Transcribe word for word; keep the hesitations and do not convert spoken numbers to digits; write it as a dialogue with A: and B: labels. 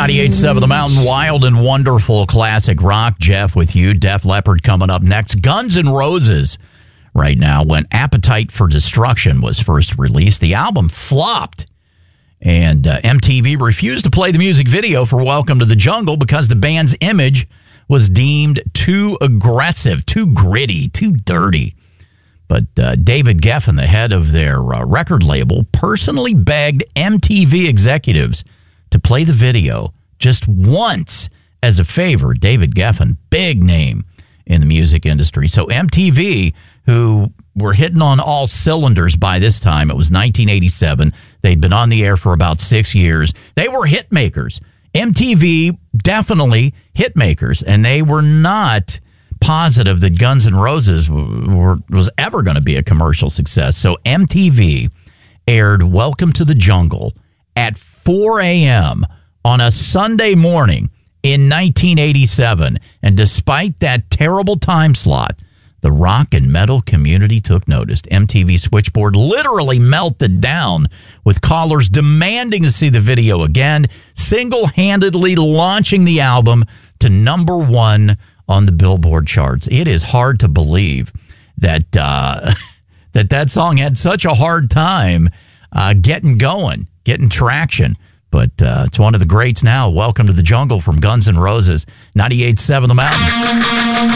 A: ninety-eight point seven The Mountain, wild and wonderful classic rock. Jeff with you. Def Leppard coming up next. Guns N' Roses right now. When Appetite for Destruction was first released, the album flopped. And uh, M T V refused to play the music video for Welcome to the Jungle because the band's image was deemed too aggressive, too gritty, too dirty. But uh, David Geffen, the head of their uh, record label, personally begged M T V executives to play the video just once as a favor. David Geffen, big name in the music industry. So M T V, who were hitting on all cylinders by this time, it was nineteen eighty-seven. They'd been on the air for about six years. They were hit makers. M T V, definitely hit makers, and they were not positive that Guns N' Roses w- were, was ever going to be a commercial success. So M T V aired Welcome to the Jungle at four a.m. on a Sunday morning in nineteen eighty-seven. And despite that terrible time slot, the rock and metal community took notice. M T V switchboard literally melted down with callers demanding to see the video again, single-handedly launching the album to number one on the Billboard charts. It is hard to believe that uh, that that song had such a hard time uh, getting going, getting traction. But uh, it's one of the greats now. Welcome to the Jungle from Guns N' Roses. ninety-eight point seven The Mountain.